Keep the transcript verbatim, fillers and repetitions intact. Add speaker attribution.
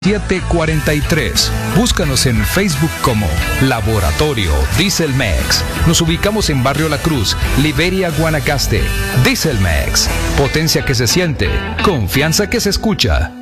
Speaker 1: siete cuarenta y tres. Búscanos en Facebook como Laboratorio Dieselmex. Nos ubicamos en Barrio La Cruz, Liberia, Guanacaste. Dieselmex, potencia que se siente, confianza que se escucha.